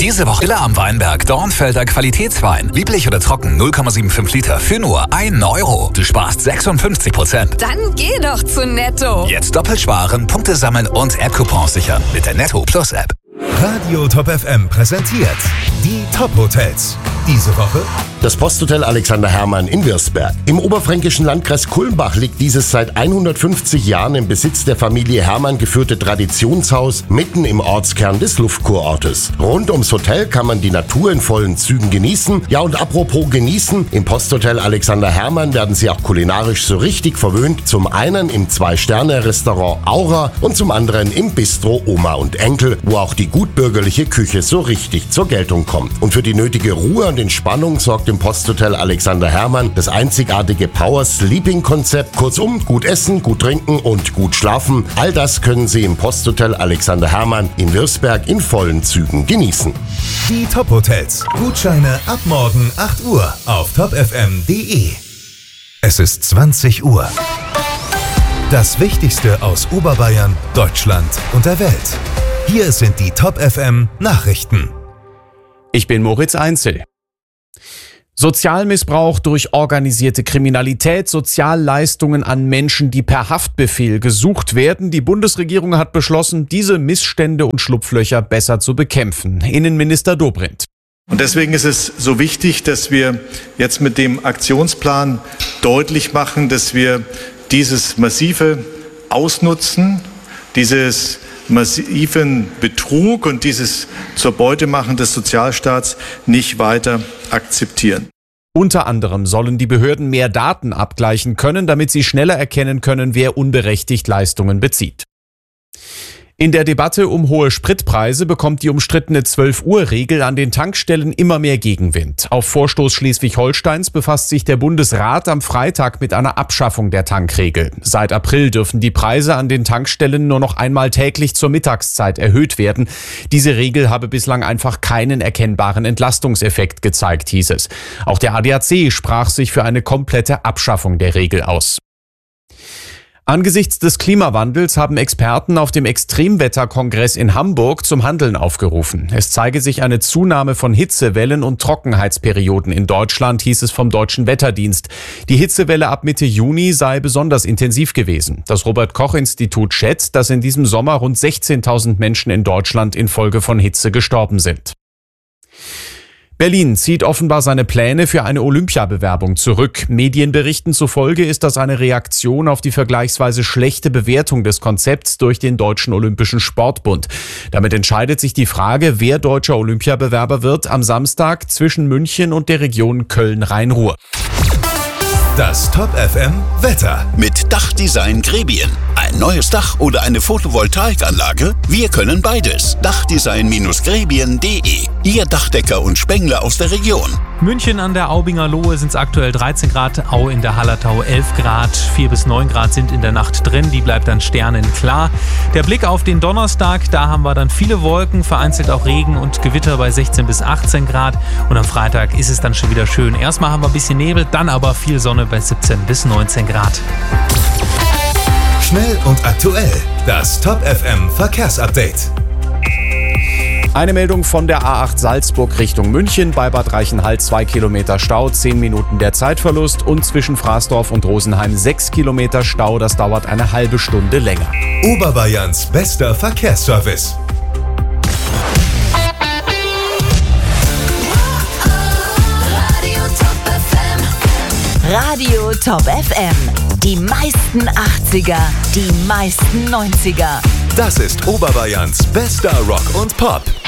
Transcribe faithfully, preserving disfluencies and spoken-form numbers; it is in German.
Diese Woche Villa am Weinberg, Dornfelder Qualitätswein. Lieblich oder trocken, null Komma fünfundsiebzig Liter für nur ein Euro. Du sparst sechsundfünfzig Prozent. Dann geh doch zu Netto. Jetzt doppelt sparen, Punkte sammeln und App-Coupons sichern mit der Netto Plus App. Radio Top F M präsentiert die Top-Hotels. Diese Woche das Posthotel Alexander Hermann in Wirsberg. Im oberfränkischen Landkreis Kulmbach liegt dieses seit hundertfünfzig Jahren im Besitz der Familie Hermann geführte Traditionshaus mitten im Ortskern des Luftkurortes. Rund ums Hotel kann man die Natur in vollen Zügen genießen. Ja, und apropos genießen, im Posthotel Alexander Hermann werden Sie auch kulinarisch so richtig verwöhnt. Zum einen im Zwei-Sterne-Restaurant Aura und zum anderen im Bistro Oma und Enkel, wo auch die gutbürgerliche Küche so richtig zur Geltung kommt. Und für die nötige Ruhe und Entspannung sorgt im Posthotel Alexander Hermann das einzigartige Power-Sleeping-Konzept. Kurzum, gut essen, gut trinken und gut schlafen. All das können Sie im Posthotel Alexander Hermann in Wirsberg in vollen Zügen genießen. Die Top-Hotels. Gutscheine ab morgen acht Uhr auf top f m punkt d e. Es ist zwanzig Uhr. Das Wichtigste aus Oberbayern, Deutschland und der Welt. Hier sind die Top F M Nachrichten. Ich bin Moritz Einzel. Sozialmissbrauch durch organisierte Kriminalität, Sozialleistungen an Menschen, die per Haftbefehl gesucht werden. Die Bundesregierung hat beschlossen, diese Missstände und Schlupflöcher besser zu bekämpfen. Innenminister Dobrindt. Und deswegen ist es so wichtig, dass wir jetzt mit dem Aktionsplan deutlich machen, dass wir dieses massive Ausnutzen, dieses massiven Betrug und dieses zur Beute machen des Sozialstaats nicht weiter akzeptieren. Unter anderem sollen die Behörden mehr Daten abgleichen können, damit sie schneller erkennen können, wer unberechtigt Leistungen bezieht. In der Debatte um hohe Spritpreise bekommt die umstrittene zwölf-Uhr-Regel an den Tankstellen immer mehr Gegenwind. Auf Vorstoß Schleswig-Holsteins befasst sich der Bundesrat am Freitag mit einer Abschaffung der Tankregel. Seit April dürfen die Preise an den Tankstellen nur noch einmal täglich zur Mittagszeit erhöht werden. Diese Regel habe bislang einfach keinen erkennbaren Entlastungseffekt gezeigt, hieß es. Auch der A D A C sprach sich für eine komplette Abschaffung der Regel aus. Angesichts des Klimawandels haben Experten auf dem Extremwetterkongress in Hamburg zum Handeln aufgerufen. Es zeige sich eine Zunahme von Hitzewellen und Trockenheitsperioden in Deutschland, hieß es vom Deutschen Wetterdienst. Die Hitzewelle ab Mitte Juni sei besonders intensiv gewesen. Das Robert-Koch-Institut schätzt, dass in diesem Sommer rund sechzehntausend Menschen in Deutschland infolge von Hitze gestorben sind. Berlin zieht offenbar seine Pläne für eine Olympiabewerbung zurück. Medienberichten zufolge ist das eine Reaktion auf die vergleichsweise schlechte Bewertung des Konzepts durch den Deutschen Olympischen Sportbund. Damit entscheidet sich die Frage, wer deutscher Olympiabewerber wird, am Samstag zwischen München und der Region Köln-Rhein-Ruhr. Das Top F M Wetter. Mit Dachdesign Grebien. Ein neues Dach oder eine Photovoltaikanlage? Wir können beides. Dachdesign Grebien punkt de. Ihr Dachdecker und Spengler aus der Region. München an der Aubinger Lohe sind es aktuell dreizehn Grad, Au in der Hallertau elf Grad, vier bis neun Grad sind in der Nacht drin, die bleibt dann sternenklar. Der Blick auf den Donnerstag, da haben wir dann viele Wolken, vereinzelt auch Regen und Gewitter bei sechzehn bis achtzehn Grad und am Freitag ist es dann schon wieder schön. Erstmal haben wir ein bisschen Nebel, dann aber viel Sonne bei siebzehn bis neunzehn Grad. Schnell und aktuell, das Top F M Verkehrsupdate. Eine Meldung von der A acht Salzburg Richtung München. Bei Bad Reichenhall zwei Kilometer Stau, zehn Minuten der Zeitverlust. Und zwischen Fraßdorf und Rosenheim sechs Kilometer Stau. Das dauert eine halbe Stunde länger. Oberbayerns bester Verkehrsservice. Radio Top F M. Die meisten achtziger, die meisten neunziger. Das ist Oberbayerns bester Rock und Pop.